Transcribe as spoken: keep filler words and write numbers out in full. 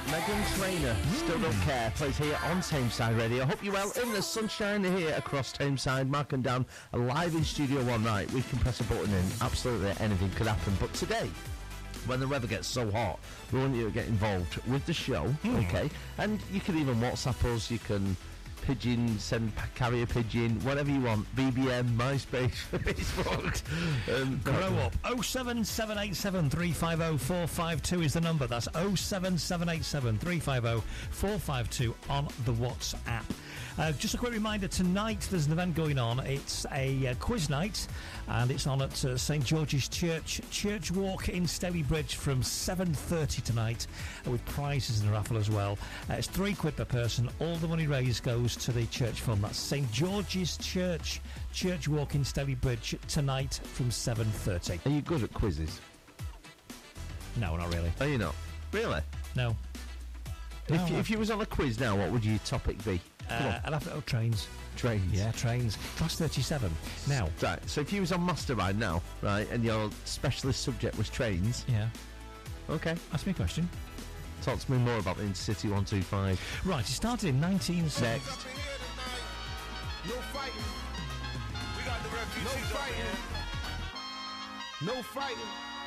Meghan Trainor, Still Don't Care, plays here on Tameside Radio. I hope you're well in the sunshine here across Tameside. Mark and Dan are live in Studio One. Right, we can press a button in, absolutely anything could happen. But today, when the weather gets so hot, we want you to get involved with the show, mm. okay? And you can even WhatsApp us, you can pigeon, send carrier pigeon, whatever you want. B B M, MySpace, Facebook. Um, Grow up. oh seven seven eight seven three five oh four five two is the number. That's oh seven seven eight seven three five oh four five two on the WhatsApp. Uh, just a quick reminder, tonight there's an event going on. It's a uh, quiz night, and it's on at uh, St George's Church, Church Walk in Stalybridge from seven thirty tonight, uh, with prizes in the raffle as well. Uh, it's three quid per person. All the money raised goes to the church fund. That's St George's Church, Church Walk in Stalybridge tonight from seven thirty. Are you good at quizzes? No, not really. Are you not? Really? No. If, no, you, if you was on a quiz now, what would your topic be? Uh, I'd have to, oh, trains. Trains? Yeah, trains. Class thirty-seven. Now. Right, so if you was on Mastermind now, right, and your specialist subject was trains. Yeah. Okay. Ask me a question. Talk to me more about the Intercity one two five. Right, it started in nineteen... Next. No fighting. We got the refugees. No fighting. No fighting.